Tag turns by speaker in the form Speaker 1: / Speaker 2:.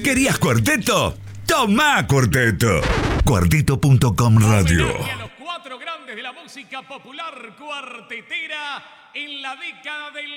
Speaker 1: ¿Querías cuarteto? ¡Tomá cuarteto! Cuarteto.com Radio.
Speaker 2: Homenaje a los 4 grandes de la música popular cuartetera en la década del